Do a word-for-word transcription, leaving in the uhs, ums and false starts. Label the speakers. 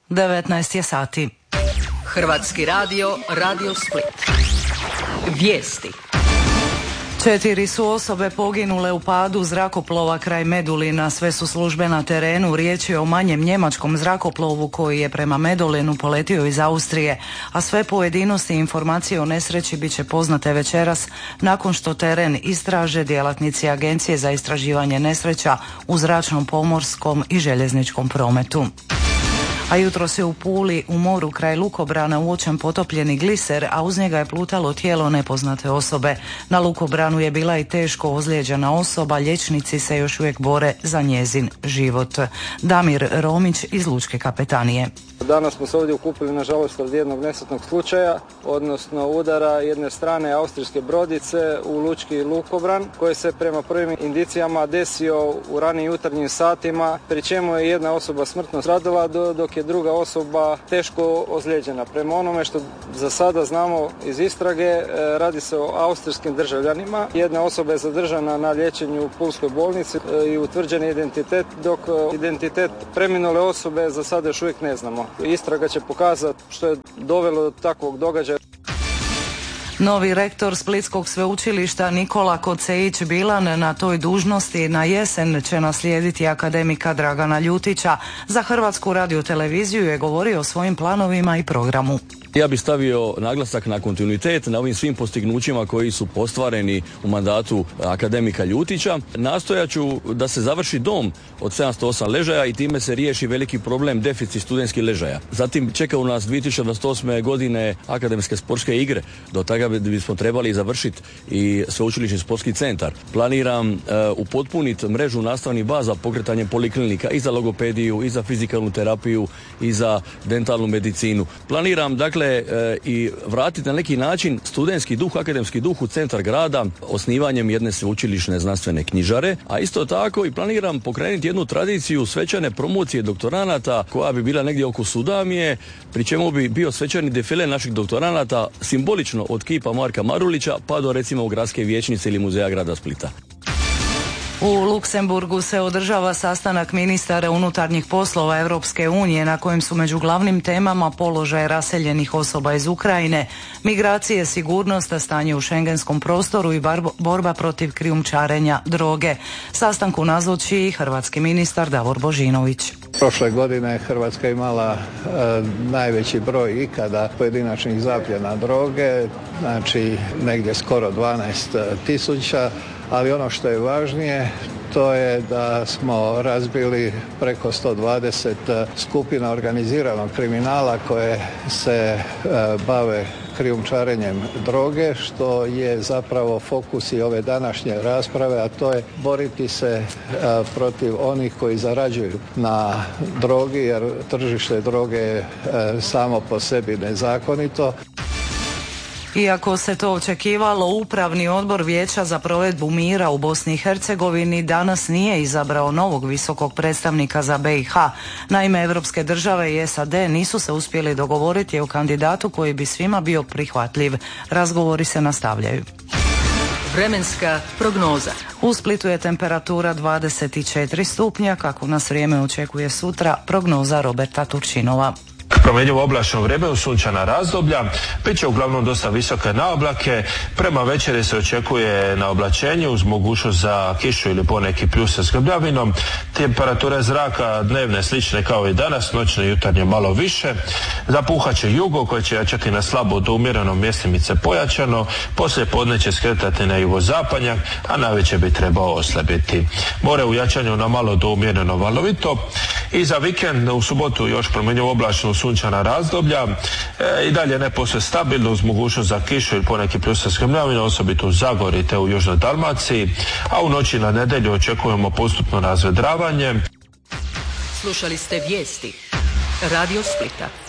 Speaker 1: devetnaest je sati.
Speaker 2: Hrvatski radio, Radio Split. Vijesti.
Speaker 1: Četiri su osobe poginule u padu zrakoplova kraj Medulina. Sve su službe na terenu. Riječ je o manjem njemačkom zrakoplovu koji je prema Medulinu poletio iz Austrije, a sve pojedinosti i informacije o nesreći bit će poznate večeras nakon što teren istraže djelatnici Agencije za istraživanje nesreća u zračnom, pomorskom i željezničkom prometu. A jutros je u Puli u moru kraj lukobrana uočen potopljeni gliser, a uz njega je plutalo tijelo nepoznate osobe. Na lukobranu je bila i teško ozlijeđena osoba, liječnici se još uvijek bore za njezin život. Damir Romić iz Lučke kapetanije.
Speaker 3: Danas smo se ovdje okupili nažalost od jednog nesretnog slučaja, odnosno udara jedne strane austrijske brodice u lučki lukobran, koji se prema prvim indicijama desio u ranim jutarnjim satima, pri čemu je jedna osoba smrtno stradala, dok je druga osoba teško ozlijeđena. Prema onome što za sada znamo iz istrage, radi se o austrijskim državljanima. Jedna osoba je zadržana na liječenju u Pulskoj bolnici i utvrđen je identitet, dok identitet preminule osobe za sada još uvijek ne znamo. Istraga će pokazati što je dovelo do takvog događaja.
Speaker 1: Novi rektor Splitskog sveučilišta Nikola Kocejić-Bilan na toj dužnosti na jesen će naslijediti akademika Dragana Ljutića. Za Hrvatsku radioteleviziju je govorio o svojim planovima i programu.
Speaker 4: Ja bih stavio naglasak na kontinuitet, na ovim svim postignućima koji su postvareni u mandatu akademika Ljutića. Nastojat ću da se završi dom od sedamsto osam ležaja i time se riješi veliki problem deficit studentskih ležaja. Zatim čeka u nas dvije tisuće dvadeset osme godine akademske sportske igre. Do toga bismo trebali završiti i sveučilišni sportski centar. Planiram uh, upotpuniti mrežu nastavnih baza pokretanjem poliklinika i za logopediju, i za fizikalnu terapiju, i za dentalnu medicinu. Planiram, dakle, i vratiti na neki način studentski duh, akademski duh u centar grada osnivanjem jedne sveučilišne znanstvene knjižare, a isto tako i planiram pokrenuti jednu tradiciju svečane promocije doktoranata koja bi bila negdje oko Sudamije, pri čemu bi bio svečani defile naših doktoranata simbolično od kipa Marka Marulića pa do recimo gradske vijećnice ili muzeja grada Splita.
Speaker 1: U Luksemburgu se održava sastanak ministara unutarnjih poslova Europske unije na kojem su među glavnim temama položaj raseljenih osoba iz Ukrajine, migracije, sigurnost, stanje u šengenskom prostoru i borba protiv krijumčarenja droge. Sastanku nazoči i hrvatski ministar Davor Božinović.
Speaker 5: Prošle godine Hrvatska imala e, najveći broj ikada pojedinačnih zapljena droge, znači negdje skoro dvanaest tisuća. Ali ono što je važnije, to je da smo razbili preko sto dvadeset skupina organiziranog kriminala koje se e, bave krijumčarenjem droge, što je zapravo fokus i ove današnje rasprave, a to je boriti se e, protiv onih koji zarađuju na drogi, jer tržište droge je e, samo po sebi nezakonito.
Speaker 1: Iako se to očekivalo, Upravni odbor Vijeća za provedbu mira u Bosni i Hercegovini danas nije izabrao novog visokog predstavnika za B i H. Naime, evropske države i S A D nisu se uspjeli dogovoriti o kandidatu koji bi svima bio prihvatljiv. Razgovori se nastavljaju.
Speaker 2: Vremenska prognoza.
Speaker 1: U Splitu je temperatura dvadeset četiri stupnja, kako nas vrijeme očekuje sutra, prognoza Roberta Turčinova.
Speaker 6: Promjenjivo oblačno vrijeme, sunčana razdoblja, bit će uglavnom dosta visoke naoblake, prema večeri se očekuje na oblačenje uz mogućnost za kišu ili poneki pljus sa zgrbljavinom, temperature zraka dnevne slične kao i danas, noćne i jutarnje malo više, zapuhat će jugo koje će jačati na slabo do umjereno mjestimice pojačano, poslije podne će skretati na jugozapadnjak, a navečer bi trebao oslabiti. More u jačanju na malo do umjereno valovito i za vikend u subotu još promjenjivo oblačno sunčana razdoblja, e, i dalje ne posve stabilno uz mogućnost za kišu ili poneki pljus sa zgrmljavinom, osobito u Zagori te u Južnoj Dalmaciji, a u noći na nedjelju očekujemo postupno razvedravanje.
Speaker 2: Slušali ste vijesti Radio Splita.